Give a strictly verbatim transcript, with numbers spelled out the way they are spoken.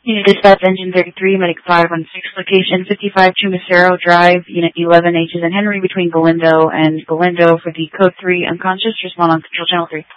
Unit Dispatch Engine thirty-three, Medic five one six, location fifty-five Chumacero Drive, Unit eleven, H is in Henry, between Galindo and Galindo for the Code three unconscious. Respond on Control Channel three.